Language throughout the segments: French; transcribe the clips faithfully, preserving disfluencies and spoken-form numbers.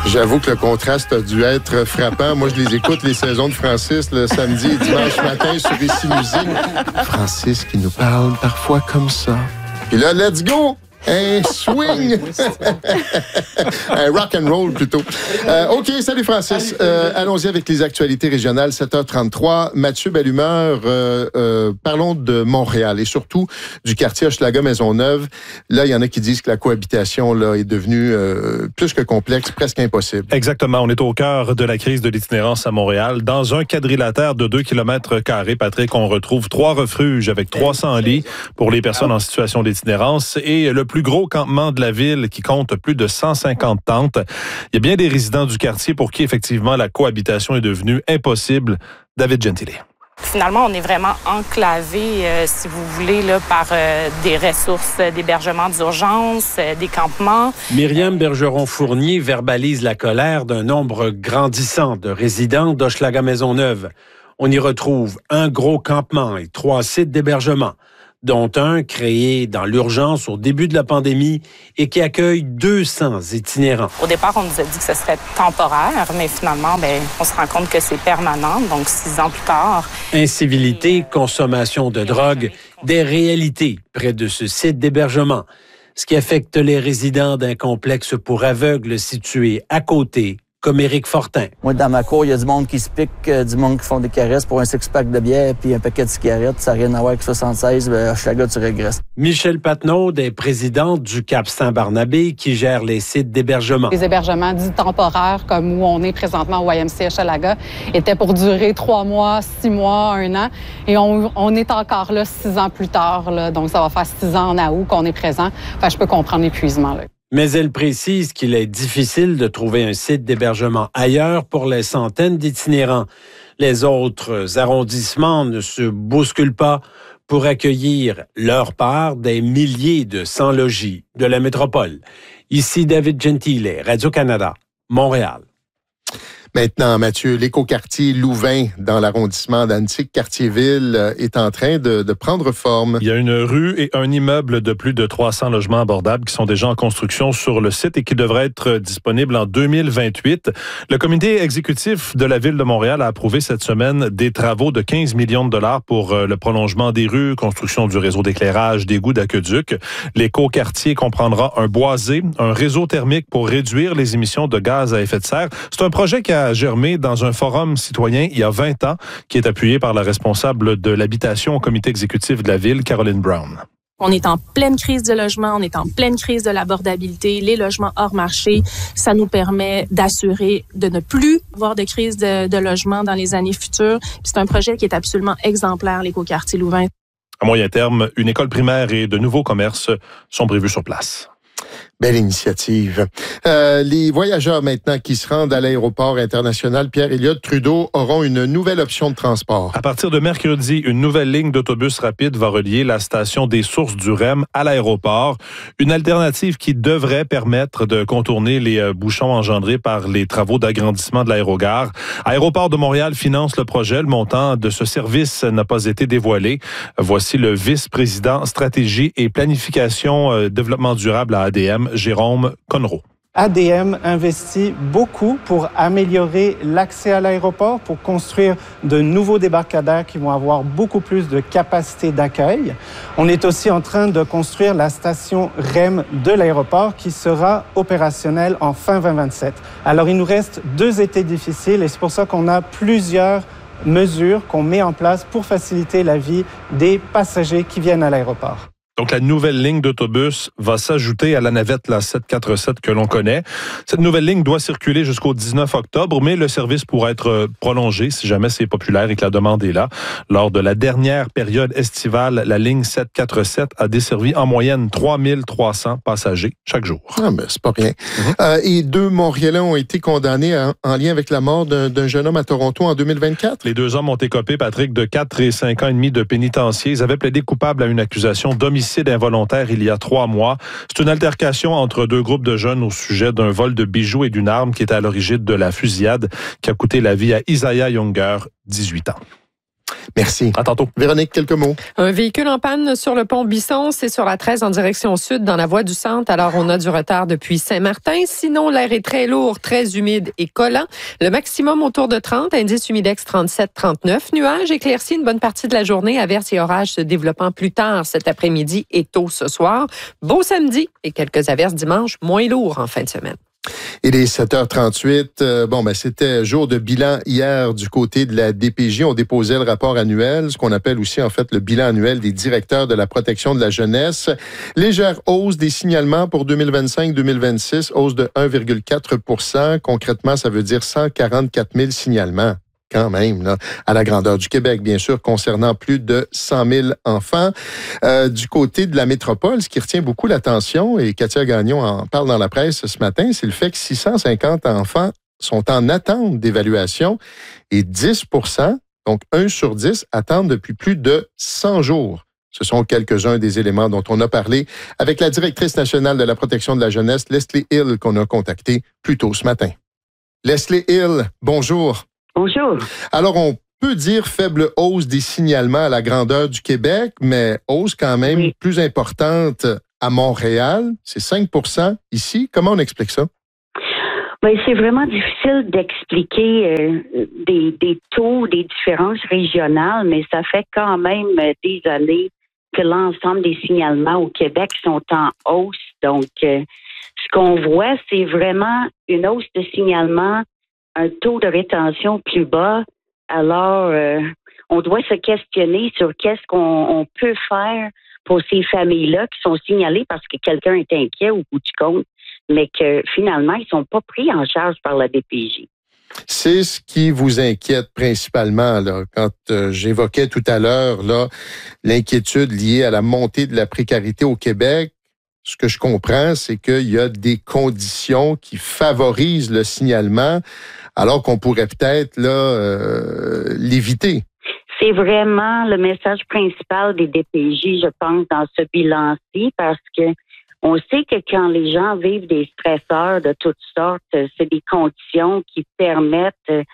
J'avoue que le contraste a dû être frappant. Moi, je les écoute, les saisons de Francis, le samedi et dimanche matin sur Ici Musique. Francis qui nous parle parfois comme ça. Puis là, let's go! Un swing! Un rock and roll plutôt. Euh, OK, salut Francis. Euh, allons-y avec les actualités régionales, sept heures trente-trois. Mathieu Bellumeur, euh, euh, parlons de Montréal et surtout du quartier Hochelaga-Maisonneuve. Là, il y en a qui disent que la cohabitation là, est devenue euh, plus que complexe, presque impossible. Exactement. On est au cœur de la crise de l'itinérance à Montréal. Dans un quadrilatère de deux kilomètres carrés, Patrick, on retrouve trois refuges avec trois cents lits pour les personnes en situation d'itinérance et le plus gros campement de la ville qui compte plus de cent cinquante tentes. Il y a bien des résidents du quartier pour qui, effectivement, la cohabitation est devenue impossible. David Gentile. Finalement, on est vraiment enclavé, euh, si vous voulez, là, par euh, des ressources d'hébergement d'urgence, euh, des campements. Myriam Bergeron-Fournier verbalise la colère d'un nombre grandissant de résidents d'Hochelaga-Maisonneuve. On y retrouve un gros campement et trois sites d'hébergement, dont un créé dans l'urgence au début de la pandémie et qui accueille deux cents itinérants. Au départ, on nous a dit que ce serait temporaire, mais finalement, ben, on se rend compte que c'est permanent, donc six ans plus tard. Incivilité, consommation de drogue, des réalités près de ce site d'hébergement, ce qui affecte les résidents d'un complexe pour aveugles situé à côté, comme Éric Fortin. Moi, dans ma cour, il y a du monde qui se pique, euh, du monde qui font des caresses pour un six-pack de bière puis un paquet de cigarettes. Ça n'a rien à voir avec soixante-seize. Ben, Hochelaga, tu régresses. Michel Patnaud est présidente du Cap Saint-Barnabé qui gère les sites d'hébergement. Les hébergements dits temporaires, comme où on est présentement au Y M C A Hochelaga, étaient pour durer trois mois, six mois, un an. Et on, on est encore là six ans plus tard. Là, donc, ça va faire six ans en août qu'on est présent. Enfin, je peux comprendre l'épuisement, là. Mais elle précise qu'il est difficile de trouver un site d'hébergement ailleurs pour les centaines d'itinérants. Les autres arrondissements ne se bousculent pas pour accueillir leur part des milliers de sans-logis de la métropole. Ici David Gentile, Radio-Canada, Montréal. Maintenant, Mathieu, l'écoquartier Louvain dans l'arrondissement d'Antique-Cartierville est en train de, de prendre forme. Il y a une rue et un immeuble de plus de trois cents logements abordables qui sont déjà en construction sur le site et qui devraient être disponibles en deux mille vingt-huit. Le comité exécutif de la Ville de Montréal a approuvé cette semaine des travaux de quinze millions de dollars pour le prolongement des rues, construction du réseau d'éclairage, d'égouts, d'aqueducs. L'écoquartier comprendra un boisé, un réseau thermique pour réduire les émissions de gaz à effet de serre. C'est un projet qui a germé dans un forum citoyen il y a vingt ans, qui est appuyé par la responsable de l'habitation au comité exécutif de la Ville, Caroline Brown. On est en pleine crise de logement, on est en pleine crise de l'abordabilité, les logements hors marché. Ça nous permet d'assurer de ne plus avoir de crise de, de logement dans les années futures. Puis c'est un projet qui est absolument exemplaire, l'écoquartier Louvain. À moyen terme, une école primaire et de nouveaux commerces sont prévus sur place. Belle initiative. Euh, les voyageurs maintenant qui se rendent à l'aéroport international Pierre-Éliott Trudeau auront une nouvelle option de transport. À partir de mercredi, une nouvelle ligne d'autobus rapide va relier la station des Sources du R E M à l'aéroport. Une alternative qui devrait permettre de contourner les bouchons engendrés par les travaux d'agrandissement de l'aérogare. Aéroport de Montréal finance le projet. Le montant de ce service n'a pas été dévoilé. Voici le vice-président stratégie et planification euh, développement durable à A D M, Jérôme Conroe. A D M investit beaucoup pour améliorer l'accès à l'aéroport, pour construire de nouveaux débarcadères qui vont avoir beaucoup plus de capacité d'accueil. On est aussi en train de construire la station R E M de l'aéroport qui sera opérationnelle en fin vingt vingt-sept. Alors, il nous reste deux étés difficiles et c'est pour ça qu'on a plusieurs mesures qu'on met en place pour faciliter la vie des passagers qui viennent à l'aéroport. Donc, la nouvelle ligne d'autobus va s'ajouter à la navette, la sept cent quarante-sept que l'on connaît. Cette nouvelle ligne doit circuler jusqu'au dix-neuf octobre, mais le service pourra être prolongé si jamais c'est populaire et que la demande est là. Lors de la dernière période estivale, la ligne sept cent quarante-sept a desservi en moyenne trois mille trois cents passagers chaque jour. Ah, mais c'est pas rien. Mm-hmm. Euh, et deux Montréalais ont été condamnés en, en lien avec la mort d'un, d'un jeune homme à Toronto en deux mille vingt-quatre. Les deux hommes ont écopé, Patrick, de quatre et cinq ans et demi de pénitencier. Ils avaient plaidé coupables à une accusation d'homicide involontaire il y a trois mois. C'est une altercation entre deux groupes de jeunes au sujet d'un vol de bijoux et d'une arme qui était à l'origine de la fusillade qui a coûté la vie à Isaiah Younger, dix-huit ans. Merci. À tantôt. Véronique, quelques mots. Un véhicule en panne sur le pont Bisson, c'est sur la treize en direction sud dans la voie du centre. Alors, on a du retard depuis Saint-Martin. Sinon, l'air est très lourd, très humide et collant. Le maximum autour de trente, indice humidex trente-sept trente-neuf. Nuages éclaircis une bonne partie de la journée, averses et orages se développant plus tard cet après-midi et tôt ce soir. Beau samedi et quelques averses dimanche, moins lourds en fin de semaine. Il est sept heures trente-huit. Euh, bon, ben, c'était jour de bilan hier du côté de la D P J. On déposait le rapport annuel, ce qu'on appelle aussi, en fait, le bilan annuel des directeurs de la protection de la jeunesse. Légère hausse des signalements pour deux mille vingt-cinq deux mille vingt-six, hausse de un virgule quatre pour cent. Concrètement, ça veut dire cent quarante-quatre mille signalements. Quand même, là, à la grandeur du Québec, bien sûr, concernant plus de cent mille enfants. Euh, du côté de la métropole, ce qui retient beaucoup l'attention, et Katia Gagnon en parle dans la presse ce matin, c'est le fait que six cent cinquante enfants sont en attente d'évaluation et dix pour cent, donc un sur dix, attendent depuis plus de cent jours. Ce sont quelques-uns des éléments dont on a parlé avec la directrice nationale de la protection de la jeunesse, Leslie Hill, qu'on a contactée plus tôt ce matin. Leslie Hill, bonjour. Bonjour. Alors, on peut dire faible hausse des signalements à la grandeur du Québec, mais hausse quand même oui. plus importante à Montréal. C'est cinq pour cent ici. Comment on explique ça? Bien, c'est vraiment difficile d'expliquer euh, des, des taux, des différences régionales, mais ça fait quand même des années que l'ensemble des signalements au Québec sont en hausse. Donc, euh, ce qu'on voit, c'est vraiment une hausse de signalements, un taux de rétention plus bas. Alors, euh, on doit se questionner sur qu'est-ce qu'on on peut faire pour ces familles-là qui sont signalées parce que quelqu'un est inquiet au bout du compte, mais que finalement, ils ne sont pas pris en charge par la D P J. C'est ce qui vous inquiète principalement, là, quand euh, j'évoquais tout à l'heure là, l'inquiétude liée à la montée de la précarité au Québec. Ce que je comprends, c'est qu'il y a des conditions qui favorisent le signalement, alors qu'on pourrait peut-être là euh, l'éviter. C'est vraiment le message principal des D P J, je pense, dans ce bilan-ci, parce que on sait que quand les gens vivent des stresseurs de toutes sortes, c'est des conditions qui permettent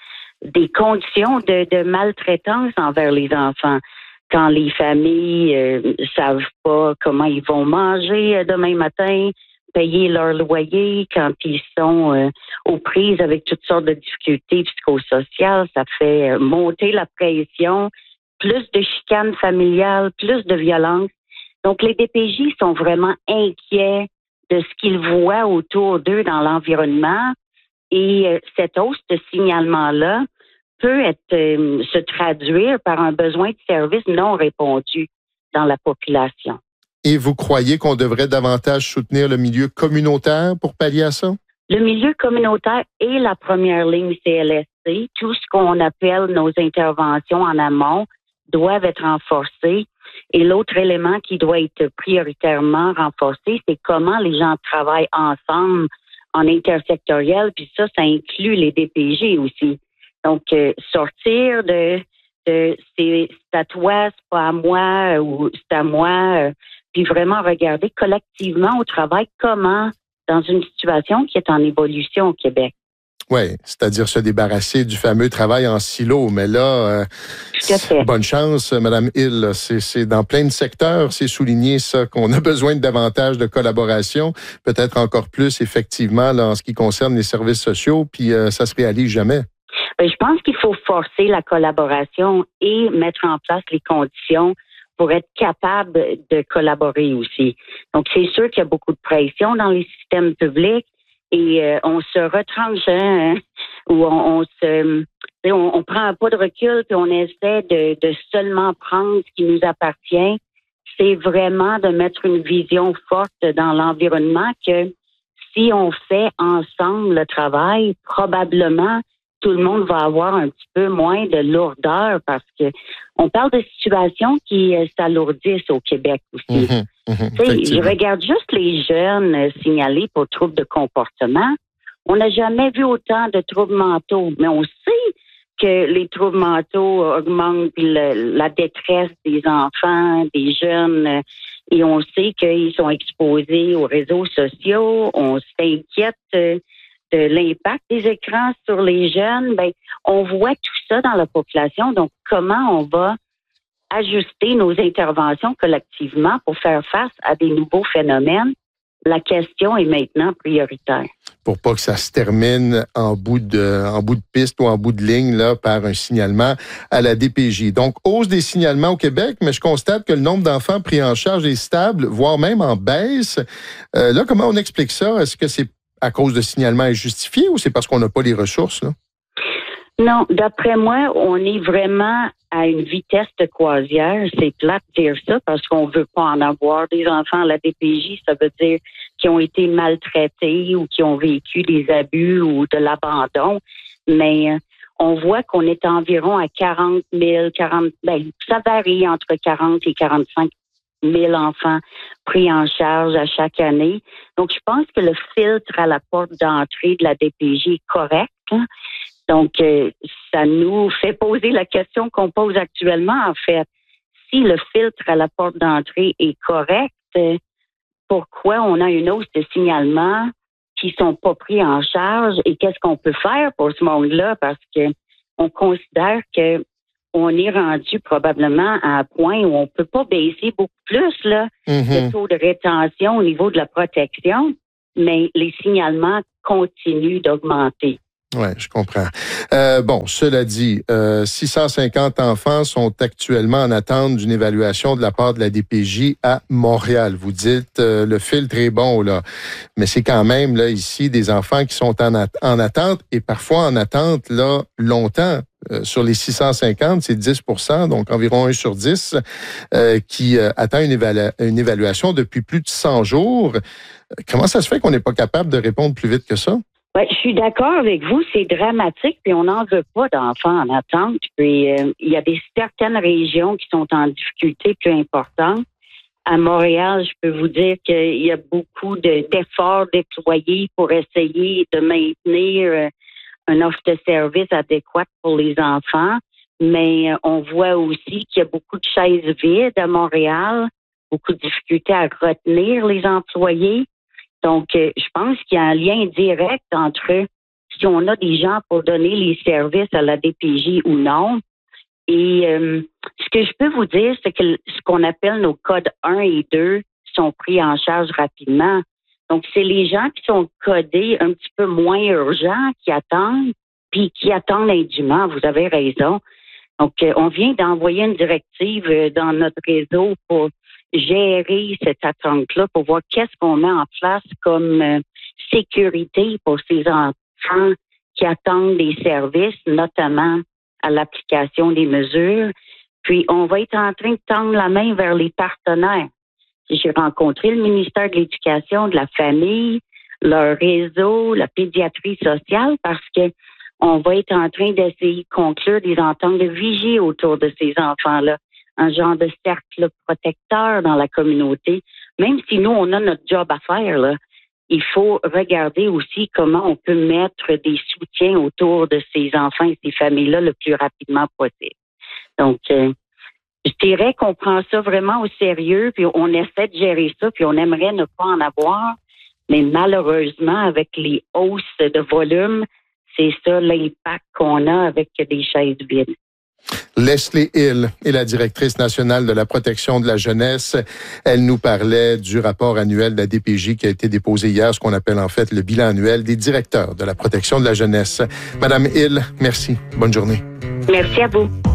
des conditions de, de maltraitance envers les enfants. Quand les familles euh, savent pas comment ils vont manger demain matin, payer leur loyer, quand ils sont euh, aux prises avec toutes sortes de difficultés psychosociales, ça fait euh, monter la pression, plus de chicanes familiales, plus de violence. Donc, les D P J sont vraiment inquiets de ce qu'ils voient autour d'eux dans l'environnement et euh, cette hausse de signalement-là peut être, euh, se traduire par un besoin de services non répondus dans la population. Et vous croyez qu'on devrait davantage soutenir le milieu communautaire pour pallier à ça? Le milieu communautaire est la première ligne C L S C. Tout ce qu'on appelle nos interventions en amont doivent être renforcées. Et l'autre élément qui doit être prioritairement renforcé, c'est comment les gens travaillent ensemble en intersectoriel. Puis ça, ça inclut les D P J aussi. Donc, euh, sortir de, de c'est, c'est à toi, c'est pas à moi, ou c'est à moi, euh, puis vraiment regarder collectivement au travail comment, dans une situation qui est en évolution au Québec. Oui, c'est-à-dire se débarrasser du fameux travail en silo. Mais là, euh, bonne chance, Mme Hill. C'est, c'est dans plein de secteurs, c'est souligné ça, qu'on a besoin de davantage de collaboration, peut-être encore plus, effectivement, là, en ce qui concerne les services sociaux, puis euh, ça se réalise jamais. Bien, je pense qu'il faut forcer la collaboration et mettre en place les conditions pour être capable de collaborer aussi. Donc, c'est sûr qu'il y a beaucoup de pression dans les systèmes publics et euh, on se retranche, hein, ou on, on se, on, on prend un pas de recul puis on essaie de, de seulement prendre ce qui nous appartient. C'est vraiment de mettre une vision forte dans l'environnement que si on fait ensemble le travail, probablement tout le monde va avoir un petit peu moins de lourdeur parce que on parle de situations qui euh, s'alourdissent au Québec aussi. Mmh, mmh, je regarde juste les jeunes euh, signalés pour troubles de comportement. On n'a jamais vu autant de troubles mentaux, mais on sait que les troubles mentaux augmentent le, la détresse des enfants, des jeunes, euh, et on sait qu'ils sont exposés aux réseaux sociaux. On s'inquiète euh, de l'impact des écrans sur les jeunes. Ben, on voit tout ça dans la population. Donc, comment on va ajuster nos interventions collectivement pour faire face à des nouveaux phénomènes. La question est maintenant prioritaire. Pour pas que ça se termine en bout de, en bout de piste ou en bout de ligne là, par un signalement à la D P J. Donc, hausse des signalements au Québec, mais je constate que le nombre d'enfants pris en charge est stable, voire même en baisse. Euh, là, comment on explique ça? Est-ce que c'est à cause de signalements injustifiés ou c'est parce qu'on n'a pas les ressources, là? Non, d'après moi, on est vraiment à une vitesse de croisière. C'est plate de dire ça parce qu'on veut pas en avoir des enfants à la D P J. Ça veut dire qu'ils ont été maltraités ou qui ont vécu des abus ou de l'abandon. Mais euh, on voit qu'on est environ à quarante mille, quarante, ben, ça varie entre quarante et quarante-cinq mille enfants pris en charge à chaque année. Donc, je pense que le filtre à la porte d'entrée de la D P J est correct. Hein? Donc, euh, ça nous fait poser la question qu'on pose actuellement, en fait. Si le filtre à la porte d'entrée est correct, euh, pourquoi on a une hausse de signalements qui sont pas pris en charge et qu'est-ce qu'on peut faire pour ce monde-là? Parce que on considère que on est rendu probablement à un point où on peut pas baisser beaucoup plus là, mm-hmm. le taux de rétention au niveau de la protection, mais les signalements continuent d'augmenter. Oui, je comprends. Euh, bon, cela dit, euh, six cent cinquante enfants sont actuellement en attente d'une évaluation de la part de la D P J à Montréal. Vous dites, euh, le filtre est bon, là. Mais c'est quand même, là, ici, des enfants qui sont en, at- en attente et parfois en attente, là, longtemps. Euh, sur les six cent cinquante, c'est dix pour cent, donc environ un sur dix, euh, qui euh, attend une, évalu- une évaluation depuis plus de cent jours. Comment ça se fait qu'on n'est pas capable de répondre plus vite que ça? Ouais, je suis d'accord avec vous, c'est dramatique, puis on n'en veut pas d'enfants en attente. Puis euh, il y a des certaines régions qui sont en difficulté plus importante. À Montréal, je peux vous dire qu'il y a beaucoup de, d'efforts déployés pour essayer de maintenir euh, une offre de service adéquate pour les enfants. Mais euh, on voit aussi qu'il y a beaucoup de chaises vides à Montréal, beaucoup de difficultés à retenir les employés. Donc, euh, je pense qu'il y a un lien direct entre si on a des gens pour donner les services à la D P J ou non. Et euh, ce que je peux vous dire, c'est que ce qu'on appelle nos codes un et deux sont pris en charge rapidement. Donc, c'est les gens qui sont codés un petit peu moins urgents, qui attendent, puis qui attendent indûment. Vous avez raison. Donc, euh, on vient d'envoyer une directive euh, dans notre réseau pour gérer cette attente-là, pour voir qu'est-ce qu'on met en place comme euh, sécurité pour ces enfants qui attendent des services, notamment à l'application des mesures. Puis, on va être en train de tendre la main vers les partenaires. J'ai rencontré le ministère de l'Éducation, de la Famille, leur réseau, la pédiatrie sociale, parce que on va être en train d'essayer de conclure des ententes de vigie autour de ces enfants-là. Un genre de cercle protecteur dans la communauté. Même si nous, on a notre job à faire, là, il faut regarder aussi comment on peut mettre des soutiens autour de ces enfants et ces familles-là le plus rapidement possible. Donc, euh, je dirais qu'on prend ça vraiment au sérieux, puis on essaie de gérer ça, puis on aimerait ne pas en avoir, mais malheureusement, avec les hausses de volume, c'est ça l'impact qu'on a avec des chaises vides. Leslie Hill est la directrice nationale de la protection de la jeunesse. Elle nous parlait du rapport annuel de la D P J qui a été déposé hier, ce qu'on appelle en fait le bilan annuel des directeurs de la protection de la jeunesse. Madame Hill, merci. Bonne journée. Merci à vous.